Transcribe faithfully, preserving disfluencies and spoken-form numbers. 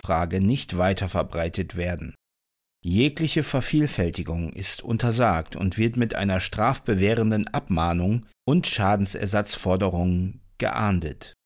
Gewissensfrage nicht weiter verbreitet werden. Jegliche Vervielfältigung ist untersagt und wird mit einer strafbewährenden Abmahnung und Schadensersatzforderung geahndet.